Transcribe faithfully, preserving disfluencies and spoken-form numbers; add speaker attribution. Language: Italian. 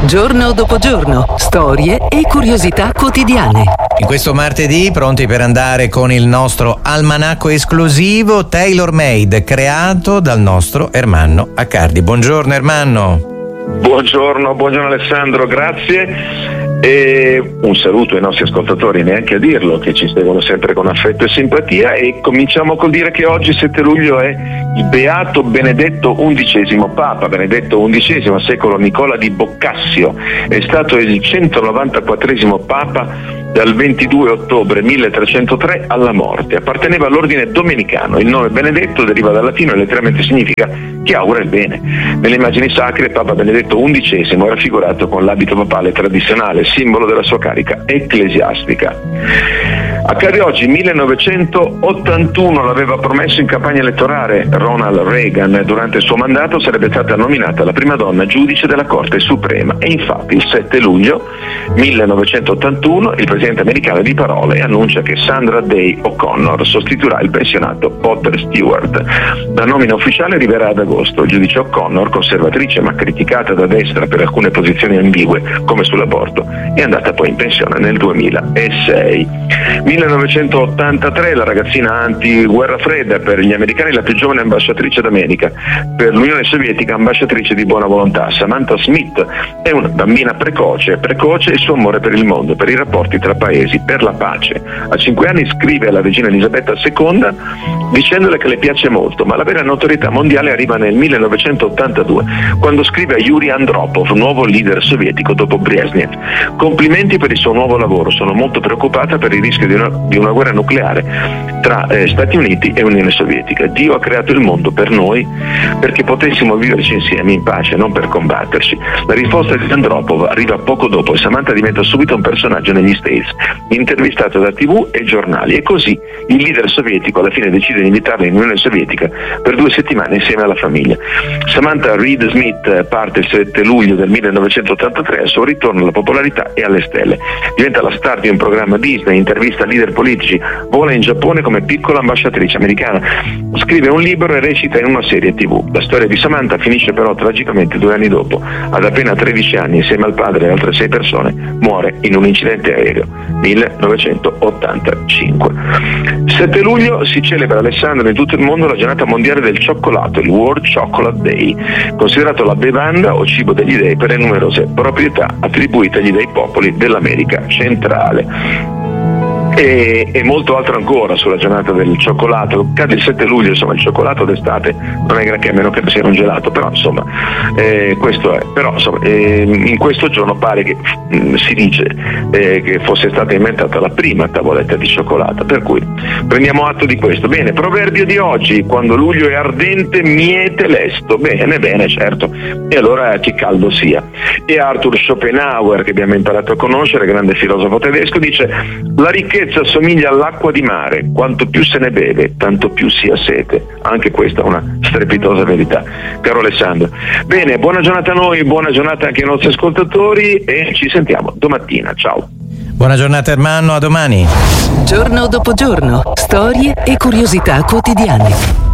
Speaker 1: Giorno dopo giorno, storie e curiosità quotidiane.
Speaker 2: In questo martedì, pronti per andare con il nostro almanacco esclusivo tailor made, creato dal nostro Ermanno Accardi. Buongiorno Ermanno.
Speaker 3: Buongiorno, buongiorno Alessandro, grazie. E un saluto ai nostri ascoltatori, neanche a dirlo, che ci seguono sempre con affetto e simpatia, e cominciamo col dire che oggi sette luglio è il Beato Benedetto undicesimo Papa. Benedetto undicesimo, secolo Nicola di Boccasio, è stato il centonovantaquattresimo Papa dal ventidue ottobre milletrecentotre alla morte. Apparteneva all'ordine domenicano. Il nome Benedetto deriva dal latino e letteralmente significa chi augura il bene. Nelle immagini sacre Papa Benedetto undicesimo è raffigurato con l'abito papale tradizionale, simbolo della sua carica ecclesiastica. Accade oggi, millenovecentottantuno, l'aveva promesso in campagna elettorale Ronald Reagan. Durante il suo mandato sarebbe stata nominata la prima donna giudice della Corte Suprema, e infatti il sette luglio millenovecentottantuno il presidente americano di parole annuncia che Sandra Day O'Connor sostituirà il pensionato Potter Stewart. La nomina ufficiale arriverà ad agosto. Il giudice O'Connor, conservatrice ma criticata da destra per alcune posizioni ambigue come sull'aborto, è andata poi in pensione nel duemilasei. millenovecentottantatré, la ragazzina anti-guerra fredda, per gli americani la più giovane ambasciatrice d'America, per l'Unione Sovietica ambasciatrice di buona volontà. Samantha Smith è una bambina precoce, precoce il suo amore per il mondo, per i rapporti tra paesi, per la pace. A cinque anni scrive alla regina Elisabetta seconda dicendole che le piace molto, ma la vera notorietà mondiale arriva nel millenovecentottantadue, quando scrive a Yuri Andropov, nuovo leader sovietico dopo Brezhnev: complimenti per il suo nuovo lavoro, sono molto preoccupata per il rischio di una, di una guerra nucleare tra eh, Stati Uniti e Unione Sovietica. Dio ha creato il mondo per noi perché potessimo viverci insieme in pace, non per combatterci. La risposta di Andropov arriva poco dopo e Samantha diventa subito un personaggio negli States, intervistata da tivù e giornali, e così il leader sovietico alla fine decide di invitarla in Unione Sovietica per due settimane insieme alla famiglia. Samantha Reed Smith parte il sette luglio del millenovecentottantatré, al suo ritorno alla popolarità e alle stelle. Diventa la star di un programma Disney, intervista leader politici, vola in Giappone come piccola ambasciatrice americana, scrive un libro e recita in una serie tivù. La storia di Samantha finisce però tragicamente due anni dopo. Ad appena tredici anni, insieme al padre e altre sei persone, muore in un incidente aereo. millenovecentottantacinque. sette luglio si celebra, Alessandro, in tutto il mondo la giornata mondiale del cioccolato, il World Chocolate Day, considerato la bevanda o cibo degli dei per le numerose proprietà attribuite agli dei popoli dell'America centrale. E, e molto altro ancora sulla giornata del cioccolato. Cade il sette luglio, insomma il cioccolato d'estate non è granché, a meno che sia un gelato, però insomma eh, questo è. Però insomma eh, in questo giorno pare che mh, si dice eh, che fosse stata inventata la prima tavoletta di cioccolato, per cui prendiamo atto di questo. Bene, proverbio di oggi: quando luglio è ardente miete lesto. Bene, bene, certo, e allora che caldo sia. E Arthur Schopenhauer, che abbiamo imparato a conoscere, grande filosofo tedesco, dice: la ricchezza assomiglia all'acqua di mare, quanto più se ne beve tanto più si ha sete. Anche questa è una strepitosa verità, caro Alessandro. Bene, buona giornata a noi, buona giornata anche ai nostri ascoltatori, e ci sentiamo domattina. Ciao.
Speaker 2: Buona giornata Ermanno, a domani.
Speaker 1: Giorno dopo giorno, storie e curiosità quotidiane.